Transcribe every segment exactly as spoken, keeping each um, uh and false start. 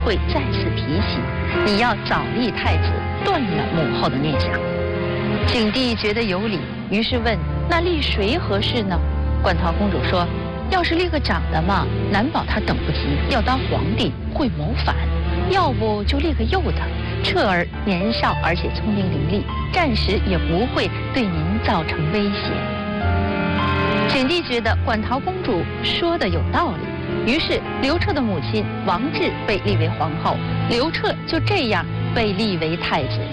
会再次提起，你要早立太子，断了母后的念想。景帝觉得有理，于是问：那立谁合适呢？馆陶公主说：要是立个长的嘛，难保他等不及要当皇帝，会谋反；要不就立个幼的，彻儿年少而且聪明伶俐，暂时也不会对您造成威胁。景帝觉得馆陶公主说的有道理，于是刘彻的母亲王氏被立为皇后，刘彻就这样被立为太子。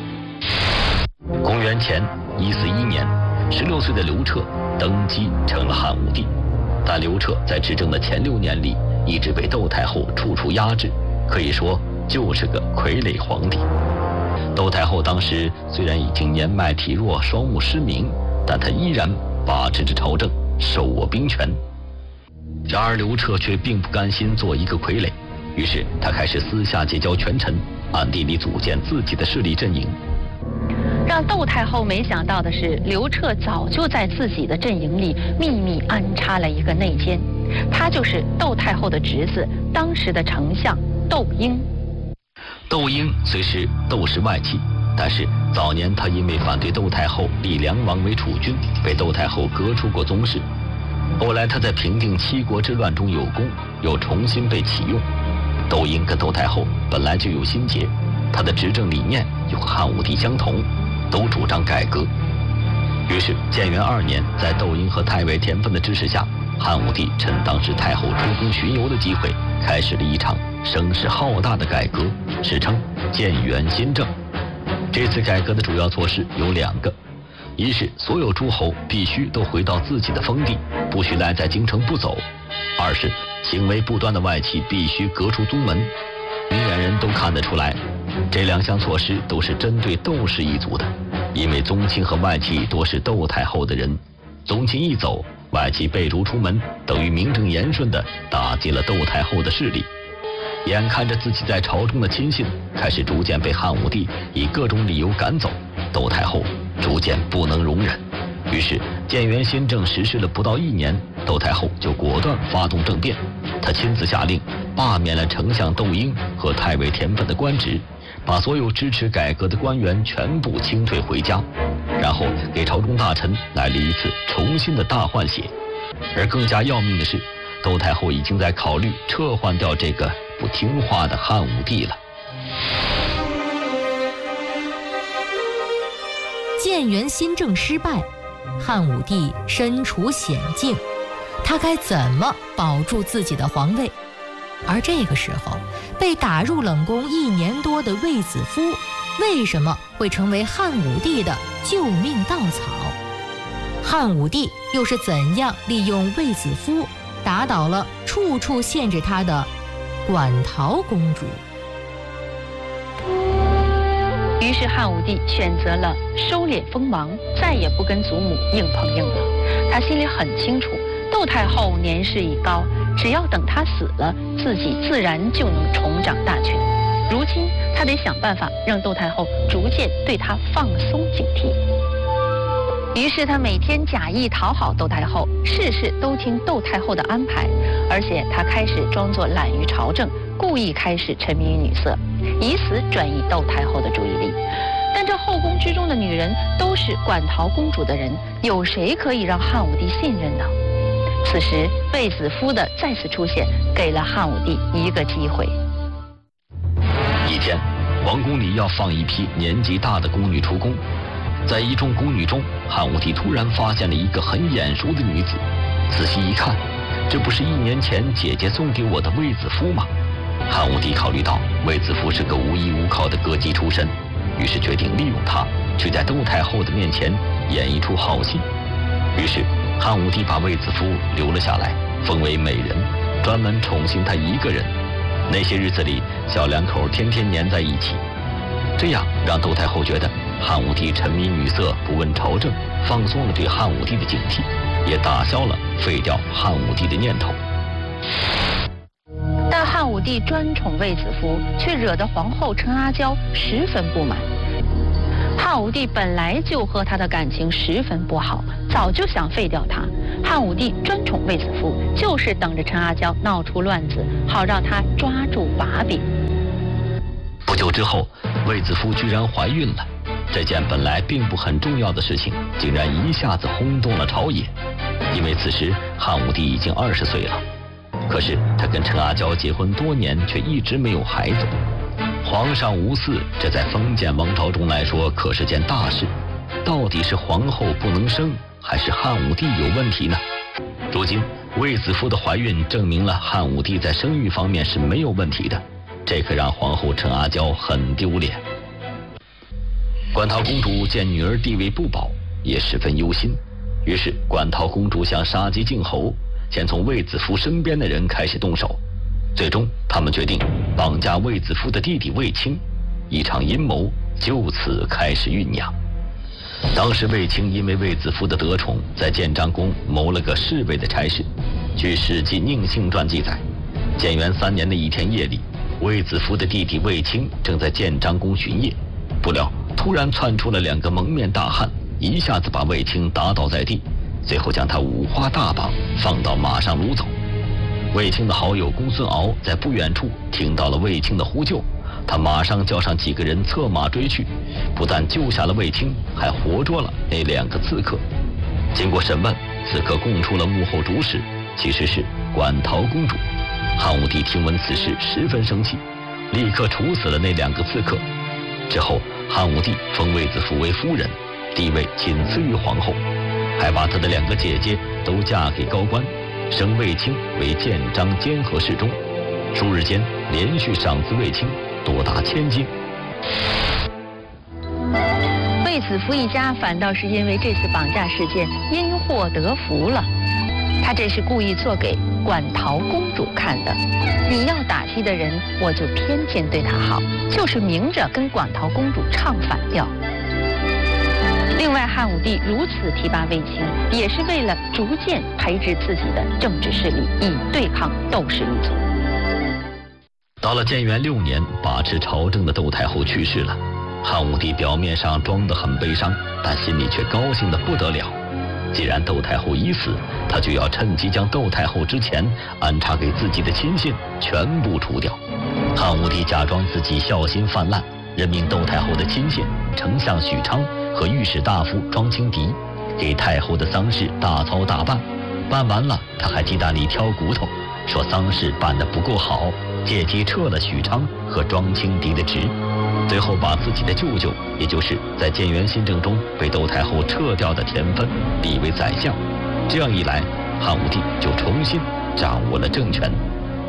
公元前一四一年，十六岁的刘彻登基成了汉武帝，但刘彻在执政的前六年里，一直被窦太后处处压制，可以说就是个傀儡皇帝。窦太后当时虽然已经年迈体弱，双目失明，但她依然把持着朝政，手握兵权。然而刘彻却并不甘心做一个傀儡，于是他开始私下结交权臣，暗地里组建自己的势力阵营。 让窦太后没想到的是，刘彻早就在自己的阵营里秘密安插了一个内奸，他就是窦太后的侄子，当时的丞相窦婴。 窦婴虽是窦氏外戚，但是早年他因为反对窦太后立梁王为储君，被窦太后革出过宗室。后来他在平定七国之乱中有功，又重新被启用。窦婴跟窦太后本来就有心结，他的执政理念又和汉武帝相同，都主张改革。于是建元二年，在窦婴和太尉田汾的支持下，汉武帝趁当时太后出宫巡游的机会，开始了一场声势浩大的改革，史称建元新政。这次改革的主要措施有两个，一是所有诸侯必须都回到自己的封地，不许赖在京城不走；二是行为不端的外戚必须革除宗门。明眼人都看得出来，这两项措施都是针对窦氏一族的，因为宗亲和外戚多是窦太后的人，宗亲一走，外戚被逐出门，等于名正言顺地打击了窦太后的势力。眼看着自己在朝中的亲信开始逐渐被汉武帝以各种理由赶走，窦太后逐渐不能容忍，于是建元新政实施了不到一年，窦太后就果断发动政变，她亲自下令罢免了丞相窦婴和太尉田汾的官职，把所有支持改革的官员全部清退回家，然后给朝中大臣来了一次重新的大换血。而更加要命的是，窦太后已经在考虑撤换掉这个不听话的汉武帝了。 建元新政失败，汉武帝身处险境，他该怎么保住自己的皇位？而这个时候，被打入冷宫一年多的卫子夫，为什么会成为汉武帝的救命稻草？汉武帝又是怎样利用卫子夫，打倒了处处限制他的馆陶公主？ 于是汉武帝选择了收敛锋芒，再也不跟祖母硬碰硬了。他心里很清楚，窦太后年事已高，只要等她死了，自己自然就能重掌大权。如今他得想办法让窦太后逐渐对他放松警惕。于是他每天假意讨好窦太后，事事都听窦太后的安排，而且他开始装作懒于朝政，故意开始沉迷于女色，以此转移窦太后的注意力。但这后宫之中的女人都是馆陶公主的人，有谁可以让汉武帝信任呢？此时卫子夫的再次出现，给了汉武帝一个机会。 一天，皇宫里要放一批年纪大的宫女出宫，在一众宫女中，汉武帝突然发现了一个很眼熟的女子。仔细一看，这不是一年前姐姐送给我的卫子夫吗？汉武帝考虑到卫子夫是个无依无靠的歌姬出身，于是决定利用她，去在窦太后的面前演一出好戏。于是汉武帝把卫子夫留了下来，封为美人，专门宠幸她一个人。那些日子里，小两口天天黏在一起，这样让窦太后觉得汉武帝沉迷女色，不问朝政，放松了对汉武帝的警惕，也打消了废掉汉武帝的念头。 但汉武帝专宠卫子夫，却惹得皇后陈阿娇十分不满。汉武帝本来就和他的感情十分不好，早就想废掉他。汉武帝专宠卫子夫，就是等着陈阿娇闹出乱子，好让他抓住把柄。 走之后，卫子夫居然怀孕了。这件本来并不很重要的事情，竟然一下子轰动了朝野。因为此时汉武帝已经二十岁了，可是他跟陈阿娇结婚多年，却一直没有孩子。皇上无嗣，这在封建王朝中来说可是件大事。到底是皇后不能生，还是汉武帝有问题呢？如今卫子夫的怀孕证明了汉武帝在生育方面是没有问题的，这可让皇后陈阿娇很丢脸。馆陶公主见女儿地位不保，也十分忧心，于是馆陶公主想杀鸡儆猴，先从卫子夫身边的人开始动手。最终他们决定绑架卫子夫的弟弟卫青，一场阴谋就此开始酝酿。当时卫青因为卫子夫的得宠，在建章宫谋了个侍卫的差事。据《史记·宁姓传》记载，建元三年的一天夜里，卫子夫的弟弟卫青正在建章宫巡夜，不料突然窜出了两个蒙面大汉，一下子把卫青打倒在地，随后将他五花大绑，放到马上掳走。卫青的好友公孙敖在不远处听到了卫青的呼救，他马上叫上几个人策马追去，不但救下了卫青，还活捉了那两个刺客。经过审问，刺客供出了幕后主使其实是馆陶公主。汉武帝听闻此事十分生气，立刻处死了那两个刺客。之后汉武帝封卫子夫为夫人，地位仅次于皇后，还把他的两个姐姐都嫁给高官，升卫青为建章监和侍中，数日间连续赏赐卫青多达千金。 卫子夫一家反倒是因为这次绑架事件因祸得福了。他这是故意做给馆陶公主看的，你要打击的人，我就天天对他好，就是明着跟馆陶公主唱反调。另外，汉武帝如此提拔卫青，也是为了逐渐培植自己的政治势力，以对抗窦氏一族。 到了建元六年，把持朝政的窦太后去世了。汉武帝表面上装得很悲伤，但心里却高兴得不得了。既然窦太后已死，他就要趁机将窦太后之前安插给自己的亲信全部除掉。汉武帝假装自己孝心泛滥，任命窦太后的亲信丞相许昌和御史大夫庄清迪给太后的丧事大操大办。办完了，他还鸡蛋里挑骨头，说丧事办得不够好，借机撤了许昌和庄清迪的职。最后把自己的舅舅，也就是在建元新政中被窦太后撤掉的田汾立为宰相。这样一来，汉武帝就重新掌握了政权。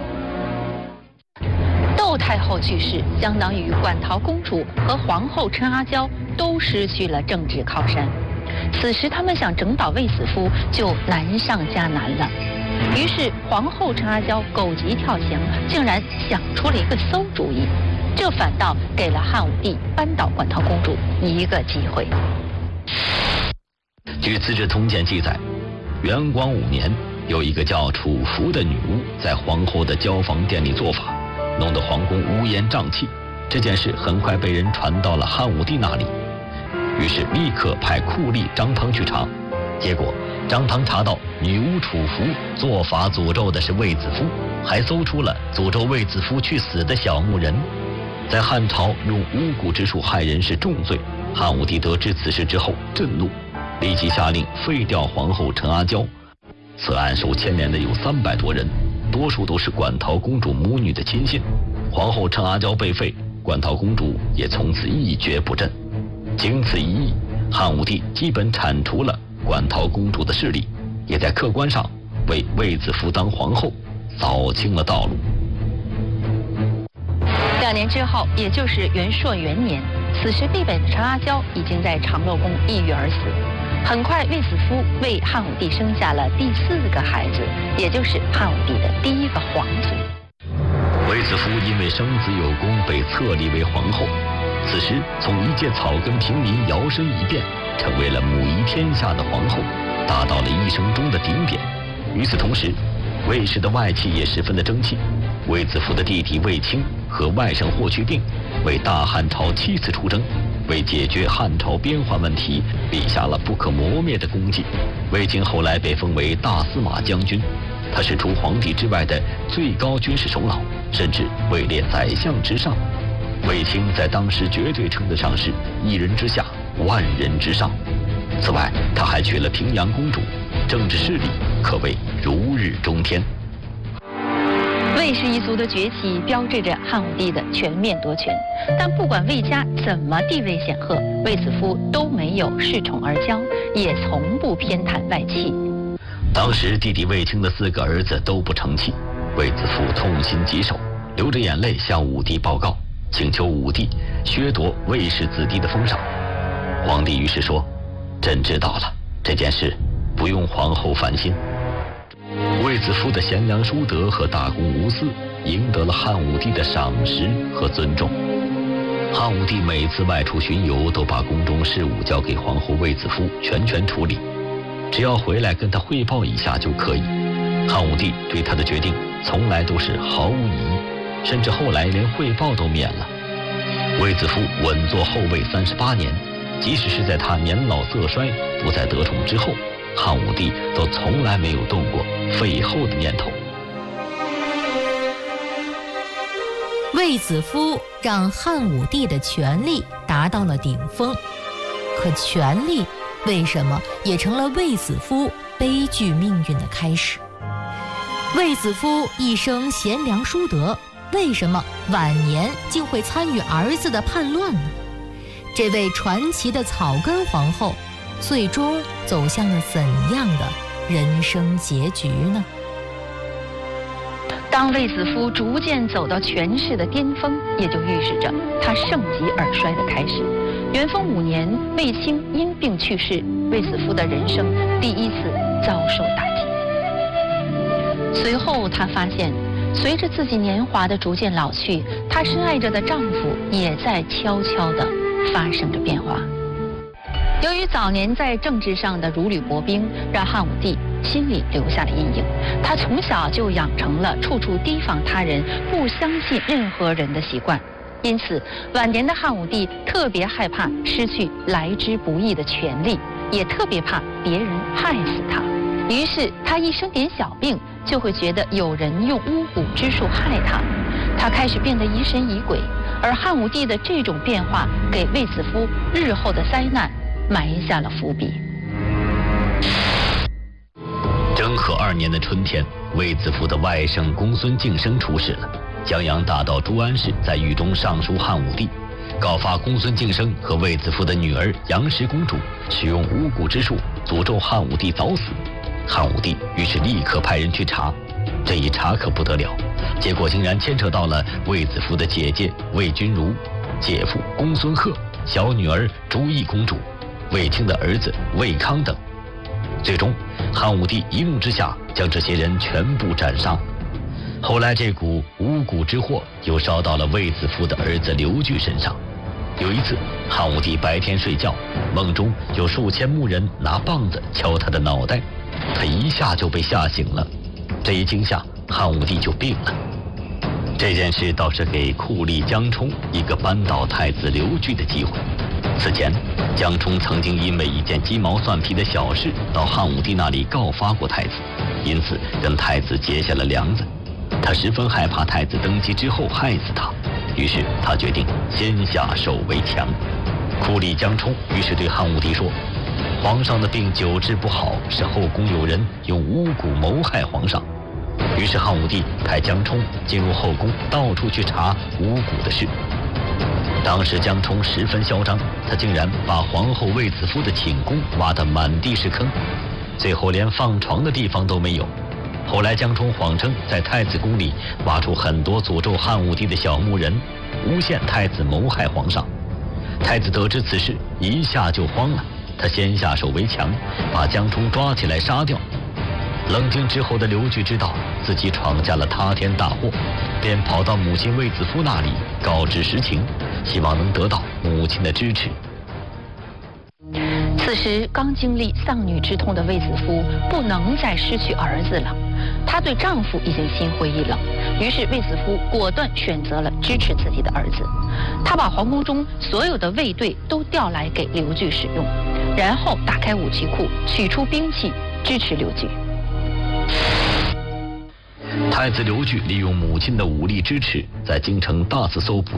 窦太后去世，相当于馆陶公主和皇后陈阿娇都失去了政治靠山。此时他们想整倒卫子夫就难上加难了。于是皇后陈阿娇狗急跳墙，竟然想出了一个馊主意。这反倒给了汉武帝扳倒馆陶公主一个机会。 据《资治通鉴》记载，元光五年，有一个叫楚服的女巫在皇后的交房殿里做法，弄得皇宫乌烟瘴气。这件事很快被人传到了汉武帝那里，于是立刻派酷吏张汤去查。结果张汤查到女巫楚服做法诅咒的是卫子夫，还搜出了诅咒卫子夫去死的小木人。在汉朝用巫蛊之术害人是重罪。汉武帝得知此事之后震怒，立即下令废掉皇后陈阿娇。此案受牵连的有三百多人，多数都是馆陶公主母女的亲信。皇后陈阿娇被废，馆陶公主也从此一蹶不振。经此一役，汉武帝基本铲除了馆陶公主的势力，也在客观上为卫子夫当皇后扫清了道路。 两年之后，也就是元朔元年，此时必本的陈阿娇已经在长乐宫抑郁而死。很快，卫子夫为汉武帝生下了第四个孩子，也就是汉武帝的第一个皇族。 卫子夫因为生子有功，被册立为皇后。此时，从一介草根平民摇身一变，成为了母仪天下的皇后，达到了一生中的顶点。与此同时，卫氏的外戚也十分的争气。卫子夫的弟弟卫青和外甥霍去病为大汉朝七次出征，为解决汉朝边患问题立下了不可磨灭的功绩。卫青后来被封为大司马将军，他是除皇帝之外的最高军事首脑，甚至位列宰相之上。 卫青在当时绝对称得上是一人之下，万人之上。此外，他还娶了平阳公主，政治势力可谓如日中天。 卫氏一族的崛起标志着汉武帝的全面夺权，但不管卫家怎么地位显赫，卫子夫都没有恃宠而骄，也从不偏袒外戚。 当时弟弟卫青的四个儿子都不成器，卫子夫痛心疾首，流着眼泪向武帝报告，请求武帝削夺卫氏子弟的封赏。皇帝于是说：“朕知道了，这件事不用皇后烦心。”卫子夫的贤良淑德和大公无私，赢得了汉武帝的赏识和尊重。汉武帝每次外出巡游，都把宫中事务交给皇后卫子夫全权处理，只要回来跟他汇报一下就可以。汉武帝对他的决定从来都是毫无异议，甚至后来连汇报都免了。卫子夫稳坐后位三十八年，即使是在他年老色衰、不再得宠之后，汉武帝都从来没有动过废后的念头。 卫子夫让汉武帝的权力达到了顶峰，可权力为什么也成了卫子夫悲剧命运的开始？卫子夫一生贤良淑德，为什么晚年竟会参与儿子的叛乱呢？这位传奇的草根皇后，最终走向了怎样的人生结局呢？ 当卫子夫逐渐走到权势的巅峰，也就预示着他盛极而衰的开始。元丰五年，卫青因病去世，卫子夫的人生第一次遭受打击。随后，他发现，随着自己年华的逐渐老去，她深爱着的丈夫也在悄悄地发生着变化。由于早年在政治上的如履薄冰，让汉武帝心里留下了阴影。他从小就养成了处处提防他人、不相信任何人的习惯，因此晚年的汉武帝特别害怕失去来之不易的权利，也特别怕别人害死他。于是他一生点小病，就会觉得有人用巫蛊之术害他，他开始变得疑神疑鬼。而汉武帝的这种变化，给卫子夫日后的灾难埋下了伏笔。 征和二年的春天，卫子夫的外甥公孙敬升出事了。江阳大盗朱安氏在狱中上书汉武帝，告发公孙敬升和卫子夫的女儿杨氏公主使用巫蛊之术诅咒汉武帝早死。汉武帝于是立刻派人去查，这一查可不得了，结果竟然牵扯到了卫子夫的姐姐卫君如、姐夫公孙贺、小女儿朱翊公主、卫青的儿子卫康等。最终汉武帝一怒之下将这些人全部斩杀。后来这股巫蛊之祸又烧到了卫子夫的儿子刘据身上。有一次汉武帝白天睡觉，梦中有数千牧人拿棒子敲他的脑袋，他一下就被吓醒了。这一惊吓，汉武帝就病了。这件事倒是给酷吏江充一个扳倒太子刘据的机会。此前江充曾经因为一件鸡毛蒜皮的小事到汉武帝那里告发过太子，因此跟太子结下了梁子。他十分害怕太子登基之后害死他，于是他决定先下手为强。酷吏江充于是对汉武帝说，皇上的病久治不好，是后宫有人用巫蛊谋害皇上。于是汉武帝派江充进入后宫，到处去查巫蛊的事。当时江充十分嚣张，他竟然把皇后卫子夫的寝宫挖得满地是坑，最后连放床的地方都没有。后来江充谎称在太子宫里挖出很多诅咒汉武帝的小木人，诬陷太子谋害皇上。太子得知此事，一下就慌了，他先下手为强，把江充抓起来杀掉。冷静之后的刘据知道自己闯下了塌天大祸，便跑到母亲卫子夫那里告知实情，希望能得到母亲的支持。 此时刚经历丧女之痛的卫子夫不能再失去儿子了，她对丈夫已经心灰意冷，于是卫子夫果断选择了支持自己的儿子。她把皇宫中所有的卫队都调来给刘据使用，然后打开武器库，取出兵器支持刘据。 太子刘据利用母亲的武力支持，在京城大肆搜捕